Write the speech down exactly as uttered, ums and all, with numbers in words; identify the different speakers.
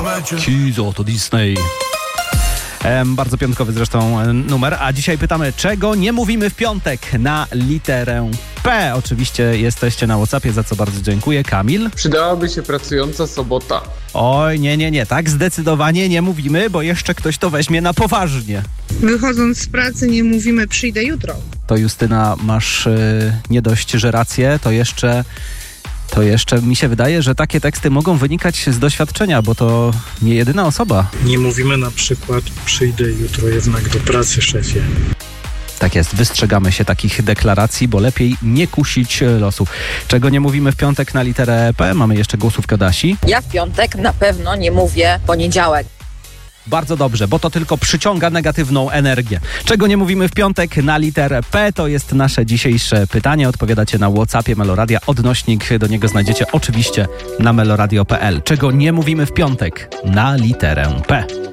Speaker 1: Kizo to Disney. Ehm, bardzo piątkowy zresztą numer. A dzisiaj pytamy, czego nie mówimy w piątek na literę P. Oczywiście jesteście na WhatsAppie, za co bardzo dziękuję. Kamil?
Speaker 2: Przydałaby się pracująca sobota.
Speaker 1: Oj, nie, nie, nie. Tak zdecydowanie nie mówimy, bo jeszcze ktoś to weźmie na poważnie.
Speaker 3: Wychodząc z pracy nie mówimy przyjdę jutro.
Speaker 1: To Justyna, masz yy, nie dość, że rację, to jeszcze... To jeszcze mi się wydaje, że takie teksty mogą wynikać z doświadczenia, bo to nie jedyna osoba.
Speaker 4: Nie mówimy na przykład przyjdę jutro jednak do pracy, szefie.
Speaker 1: Tak jest, wystrzegamy się takich deklaracji, bo lepiej nie kusić losu. Czego nie mówimy w piątek na literę P? Mamy jeszcze głosówkę od Asi.
Speaker 5: Ja w piątek na pewno nie mówię poniedziałek.
Speaker 1: Bardzo dobrze, bo to tylko przyciąga negatywną energię. Czego nie mówimy w piątek na literę P? To jest nasze dzisiejsze pytanie. Odpowiadacie na WhatsAppie Meloradia. Odnośnik do niego znajdziecie oczywiście na meloradio kropka p l. Czego nie mówimy w piątek na literę P?